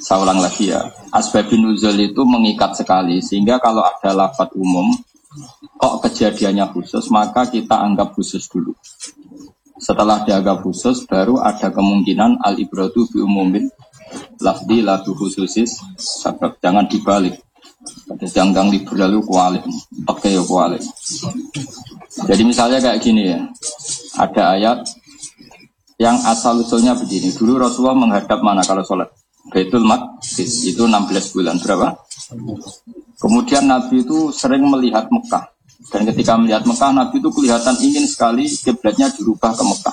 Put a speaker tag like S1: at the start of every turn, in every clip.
S1: Saya ulang lagi ya. Asbabun nuzul itu mengikat sekali sehingga kalau ada lafadz umum kok kejadiannya khusus maka kita anggap khusus dulu. Setelah dianggap khusus baru ada kemungkinan al-ibratu bi umumin lafdi la bi khususis sebab. Jangan dibalik. Ada janggang liberal lu kualik, pakai yo kualik. Jadi misalnya kayak gini ya. Ada ayat yang asal usulnya begini. Dulu Rasulullah menghadap mana kalau sholat? Baitul Maqdis itu 16 bulan berapa? Kemudian Nabi itu sering melihat Mekah. Dan ketika melihat Mekah, Nabi itu kelihatan ingin sekali kiblatnya dirubah ke Mekah.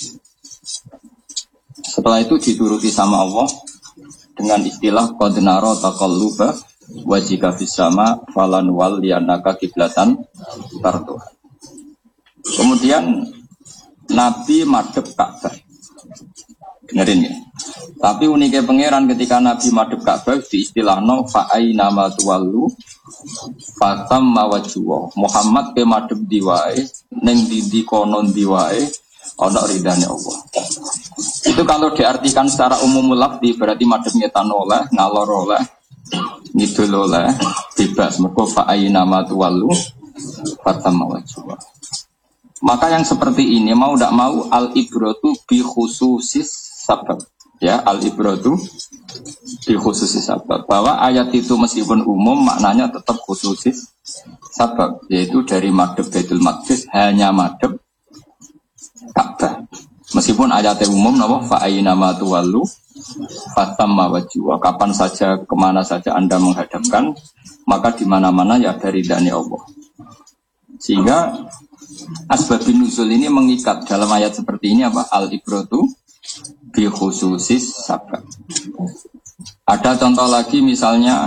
S1: Setelah itu dituruti sama Allah dengan istilah qad nara taqalluba wajhika fis sama falan wal lianaka kiblatan tarduha. Kemudian Nabi madhep Ka'bah. Dengerin ya. Tapi uniknya pangeran ketika Nabi madhep Ka'bah diistilahno fa aina ma tuwallu fatam mawajwa. Muhammad ke madhep diwae ning ndi kono diwae ana ridane Allah. Itu kalau diartikan secara umum lafzi berarti madhep ngetan oleh, ngalor oleh, ngidul oleh, bebas. Mergo fa aina ma tuwallu fatam mawajwa. Maka yang seperti ini mau tidak mau al-ibratu bi khususis sabab. Ya, al-ibratu bi khususis sabab. Bahwa ayat itu meskipun umum maknanya tetap khususis sabab, yaitu dari madhab Baitul Maqdis hanya madhab Ka'bah. Meskipun ayatnya umum napa fa aina ma tuwallu fatamma wajhu. Kapan saja kemana saja Anda menghadapkan maka di mana-mana ya dari ridhani Allah. Sehingga asbabun nuzul ini mengikat dalam ayat seperti ini apa? Al-ibratu bi khususis sabab. Ada contoh lagi misalnya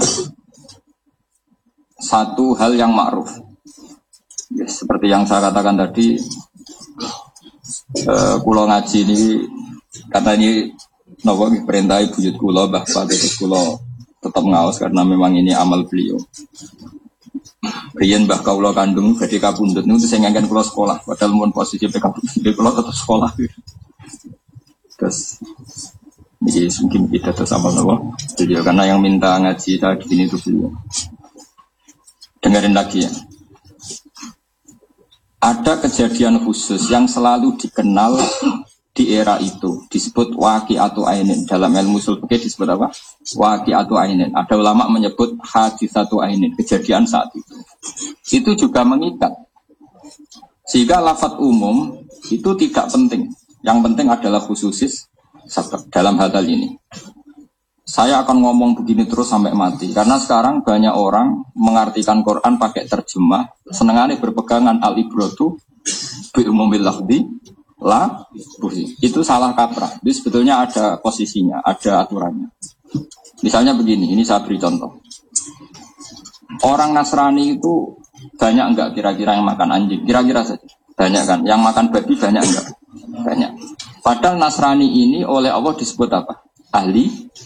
S1: satu hal yang ma'ruf. Ya, seperti yang saya katakan tadi, kula ngaji ini kata ini napa perintah buyut kula Mbah Pak terus kula tetap ngaos karena memang ini amal beliau. Riyen mbah kawula kandung badhe kapundhut niku sing ngangken kula sekolah, padahal mun posisi PKB kula tetep sekolah. Terus iki mungkin kita terus amal napa? Jadi karena yang minta ngaji tadi ini itu beliau. Dengerin lagi ya. Ada kejadian khusus yang selalu dikenal di era itu disebut waqi'atu ainin. Dalam ilmu ushul fikih disebut apa? Waqi'atu ainin. Ada ulama menyebut haditsatu ainin, kejadian saat itu. Itu juga mengikat. Sehingga lafadz umum itu tidak penting. Yang penting adalah khususis sabab dalam hal ini. Saya akan ngomong begini terus sampai mati karena sekarang banyak orang mengartikan Quran pakai terjemah, senengannya berpegangan al-ibratu bi umumil lafzi la buhi. Itu salah kaprah. Jadi sebetulnya ada posisinya, ada aturannya. Misalnya begini, ini saya beri contoh. Orang Nasrani itu banyak enggak kira-kira yang makan anjing? Kira-kira saja. Banyak kan? Yang makan babi banyak enggak? Banyak. Padahal Nasrani ini oleh Allah disebut apa? Ahli